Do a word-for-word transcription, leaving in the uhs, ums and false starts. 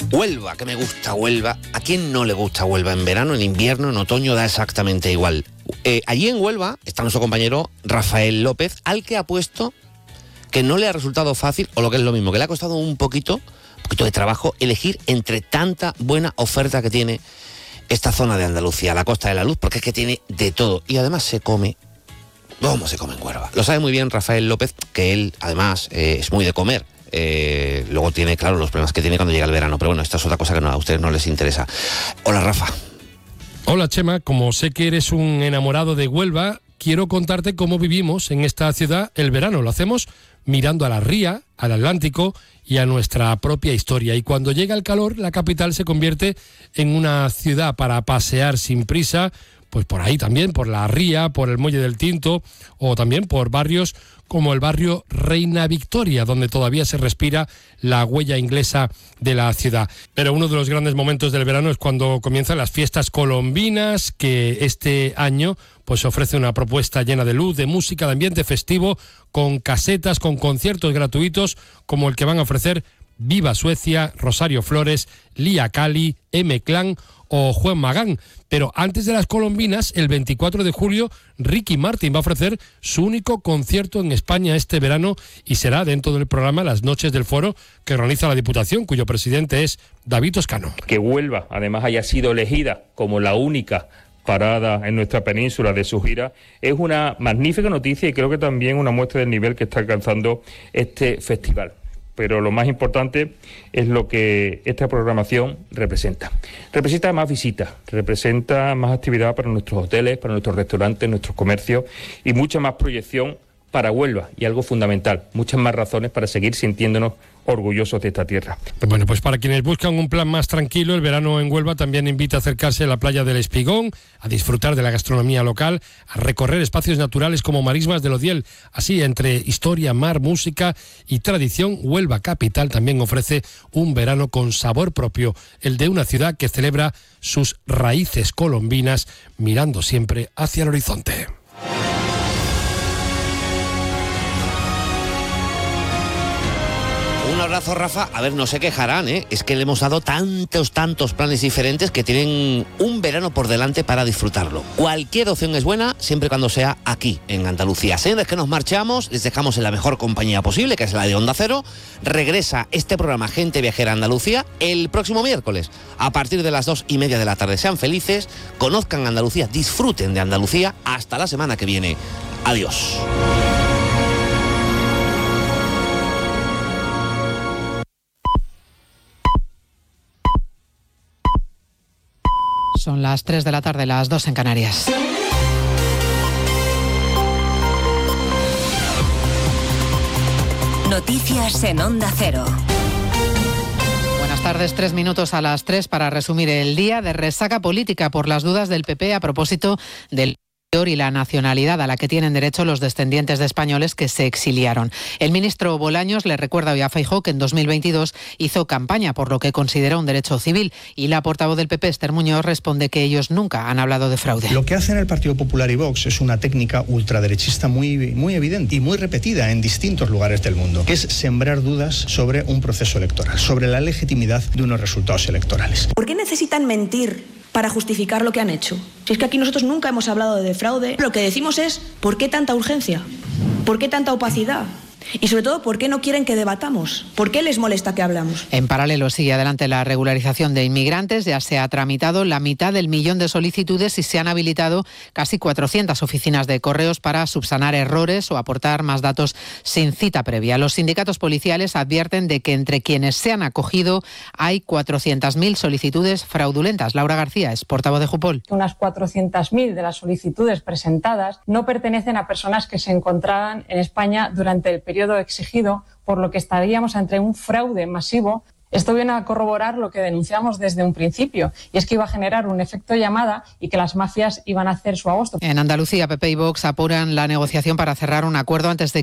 Huelva, que me gusta Huelva. ¿A quién no le gusta Huelva? En verano, en invierno, en otoño, da exactamente igual. Eh, allí en Huelva está nuestro compañero Rafael López, al que ha puesto que no le ha resultado fácil, o lo que es lo mismo, que le ha costado un poquito, un poquito de trabajo elegir entre tanta buena oferta que tiene esta zona de Andalucía, la Costa de la Luz, porque es que tiene de todo. Y además se come, ¿cómo se come en Huelva? Lo sabe muy bien Rafael López, que él además eh, es muy de comer. Eh, luego tiene, claro, los problemas que tiene cuando llega el verano, pero bueno, esta es otra cosa que no, a ustedes no les interesa. Hola, Rafa. Hola, Chema. Como sé que eres un enamorado de Huelva, quiero contarte cómo vivimos en esta ciudad el verano. Lo hacemos mirando a la ría, al Atlántico y a nuestra propia historia. Y cuando llega el calor, la capital se convierte en una ciudad para pasear sin prisa, pues por ahí también, por la ría, por el Muelle del Tinto, o también por barrios como el barrio Reina Victoria, donde todavía se respira la huella inglesa de la ciudad. Pero uno de los grandes momentos del verano es cuando comienzan las fiestas colombinas, que este año pues ofrece una propuesta llena de luz, de música, de ambiente festivo, con casetas, con conciertos gratuitos, como el que van a ofrecer Viva Suecia, Rosario Flores, Lía Cali, M-Clan o Juan Magán. Pero antes de las colombinas, el veinticuatro de julio, Ricky Martin va a ofrecer su único concierto en España este verano y será dentro del programa Las Noches del Foro, que organiza la Diputación, cuyo presidente es David Toscano. Que Huelva, además, haya sido elegida como la única parada en nuestra península de su gira, es una magnífica noticia y creo que también una muestra del nivel que está alcanzando este festival. Pero lo más importante es lo que esta programación representa. Representa más visitas, representa más actividad para nuestros hoteles, para nuestros restaurantes, nuestros comercios y mucha más proyección para Huelva y algo fundamental, muchas más razones para seguir sintiéndonos orgullosos de esta tierra. Bueno, pues para quienes buscan un plan más tranquilo, el verano en Huelva también invita a acercarse a la playa del Espigón, a disfrutar de la gastronomía local, a recorrer espacios naturales como Marismas del Odiel. Así, entre historia, mar, música y tradición, Huelva Capital también ofrece un verano con sabor propio, el de una ciudad que celebra sus raíces colombinas, mirando siempre hacia el horizonte. Un abrazo, Rafa. A ver, no se quejarán, ¿eh? Es que le hemos dado tantos, tantos planes diferentes que tienen un verano por delante para disfrutarlo. Cualquier opción es buena, siempre y cuando sea aquí, en Andalucía. Señores, que nos marchamos, les dejamos en la mejor compañía posible, que es la de Onda Cero. Regresa este programa Gente Viajera Andalucía el próximo miércoles, a partir de las dos y media de la tarde. Sean felices, conozcan Andalucía, disfruten de Andalucía. Hasta la semana que viene. Adiós. Son las tres de la tarde, las dos en Canarias. Noticias en Onda Cero. Buenas tardes, tres minutos a las tres para resumir el día de resaca política por las dudas del P P a propósito del y la nacionalidad a la que tienen derecho los descendientes de españoles que se exiliaron. El ministro Bolaños le recuerda hoy a Feijóo que en dos mil veintidós hizo campaña por lo que considera un derecho civil y la portavoz del P P, Esther Muñoz, responde que ellos nunca han hablado de fraude. Lo que hacen el Partido Popular y Vox es una técnica ultraderechista muy, muy evidente y muy repetida en distintos lugares del mundo, que es sembrar dudas sobre un proceso electoral, sobre la legitimidad de unos resultados electorales. ¿Por qué necesitan mentir para justificar lo que han hecho? Si es que aquí nosotros nunca hemos hablado de fraude, lo que decimos es ¿por qué tanta urgencia? ¿Por qué tanta opacidad? Y sobre todo, ¿por qué no quieren que debatamos? ¿Por qué les molesta que hablamos? En paralelo sigue adelante la regularización de inmigrantes. Ya se ha tramitado la mitad del millón de solicitudes y se han habilitado casi cuatrocientas oficinas de correos para subsanar errores o aportar más datos sin cita previa. Los sindicatos policiales advierten de que entre quienes se han acogido hay cuatrocientas mil solicitudes fraudulentas. Laura García es portavoz de Jupol. Unas cuatrocientas mil de las solicitudes presentadas no pertenecen a personas que se encontraban en España durante el periodo exigido, por lo que estaríamos ante un fraude masivo. Esto viene a corroborar lo que denunciamos desde un principio, y es que iba a generar un efecto llamada y que las mafias iban a hacer su agosto. En Andalucía, P P y Vox apuran la negociación para cerrar un acuerdo antes de